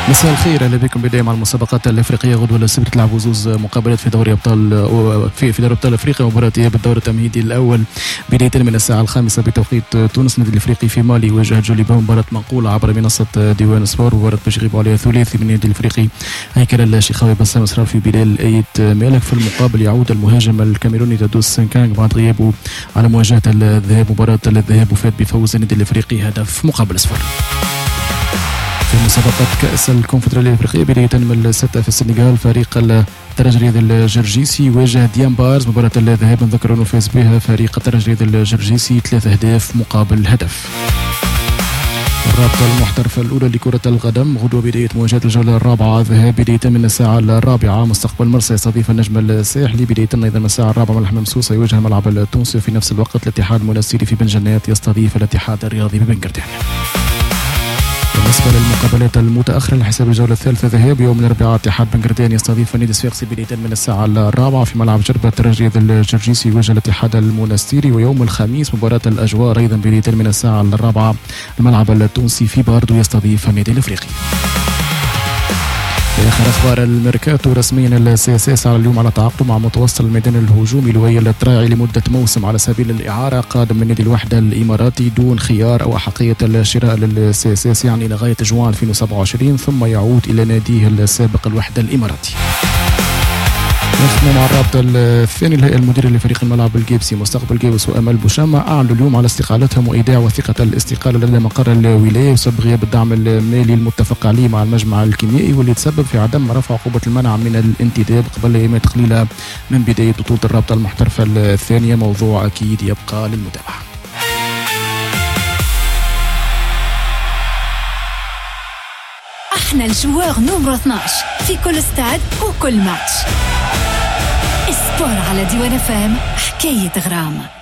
مساء الخير، اهلا بكم. بدايه مع المسابقات الافريقيه. غدوه السبت تلعبوا زوز مقابلات في دوري ابطال دوري ابطال افريقيا. مباراه اياب الدور التمهيدي الاول بدايه من الساعه 5 بتوقيت تونس. النادي الافريقي في مالي يواجه جوليبا. مباراه منقوله عبر منصه ديوان سبور. مباراه باش يغيبوا عليها ثلاثي من النادي الافريقي هيكل الشيخاوي بسام صرافي بلال ايت مالك. في المقابل يعود المهاجم الكاميروني تادوس سنكانغ بعد غيابه على مواجهه الذهاب. مباراه الذهاب وفات بفوز النادي الافريقي هدف مقابل صفر. في مسابقة كأس الكونفدرالية الأفريقية بداية من الستة في السنغال، فريق الترجي الرياضي الجرجيسي يواجه ديان بارز. مباراة الذهاب نذكر أنه فاز بها فريق الترجي الرياضي الجرجيسي 3 أهداف مقابل هدف. الرابطة المحترفة الأولى لكرة القدم غدوة بداية مواجهة الجولة الرابعة ذهاب بداية من الساعة 4. مستقبل مرسى يستضيف النجم الساحلي بداية أيضا من الساعة 4. ملحم سوسة يواجه الملعب التونسي. في نفس الوقت الاتحاد المنستيري في بن جنات يستضيف الاتحاد الرياضي ببنكرتين. بالنسبة للمقابلات المتأخرة لحساب الجولة الثالثة ذهاب يوم الأربعاء اتحاد بنكرتين يستضيف نادي صفاقسي بداية من الساعة 4 في ملعب جربة. الترجي الجرجيسي يواجه الاتحاد المنستيري. ويوم الخميس مباراة الأجوار أيضا بداية من الساعة 4 الملعب التونسي في باردو يستضيف النادي الأفريقي. في آخر أخبار الميركاتو رسميا السياسي على اليوم على تعاقده مع متوسط الميدان الهجومي لؤي التراعي لمدة موسم على سبيل الإعارة، قادم من نادي الوحدة الإماراتي دون خيار أو أحقية الشراء للسياسي يعني لغاية جوان 2027 ثم يعود إلى ناديه السابق الوحدة الإماراتي. نختم مع الرابطة الثاني. الهيئة المديرة لفريق الملعب الجيبسي مستقبل جيبس وأمل بوشامة أعلنوا اليوم على استقالتهم وإيداع وثيقة الاستقالة لدى مقر الولاية بسبب غياب الدعم المالي المتفق عليه مع المجمع الكيميائي واللي تسبب في عدم رفع عقوبة المنع من الانتداب قبل أيام قليلة من بداية بطولة الرابطة المحترفة الثانية. موضوع أكيد يبقى للمتابعة. احنا الجوار نمرو 12 في كل استاد وكل ماتش. السبور على ديوان فام حكاية غرام.